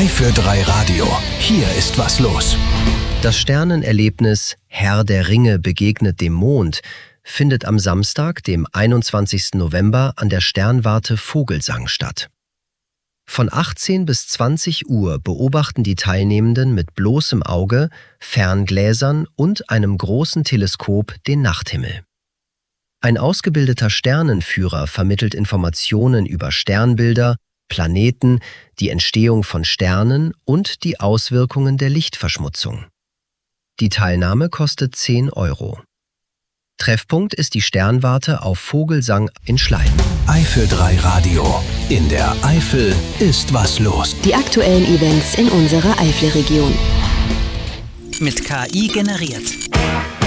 für 3 Radio. Hier ist was los. Das Sternenerlebnis Herr der Ringe begegnet dem Mond findet am Samstag, dem 21. November, an der Sternwarte Vogelsang statt. Von 18 bis 20 Uhr beobachten die Teilnehmenden mit bloßem Auge, Ferngläsern und einem großen Teleskop den Nachthimmel. Ein ausgebildeter Sternenführer vermittelt Informationen über Sternbilder, Planeten, die Entstehung von Sternen und die Auswirkungen der Lichtverschmutzung. Die Teilnahme kostet 10 €. Treffpunkt ist die Sternwarte auf Vogelsang in Schleien. für 3 Radio. In der Eifel ist was los. Die aktuellen Events in unserer Eifelregion. Mit KI generiert.